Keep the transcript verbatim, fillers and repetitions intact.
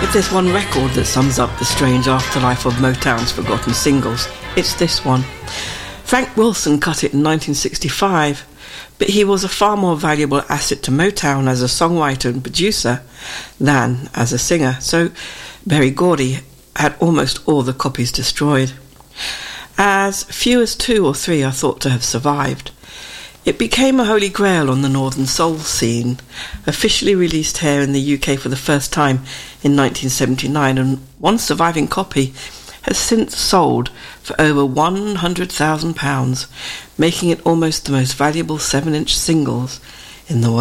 If there's one record that sums up the strange afterlife of Motown's forgotten singles, it's this one. Frank Wilson cut it in nineteen sixty-five, but he was a far more valuable asset to Motown as a songwriter and producer than as a singer, so Berry Gordy had almost all the copies destroyed. As few as two or three are thought to have survived. It became a holy grail on the Northern Soul scene, officially released here in the U K for the first time in nineteen seventy-nine, and one surviving copy has since sold for over one hundred thousand pounds, making it almost the most valuable seven-inch singles in the world.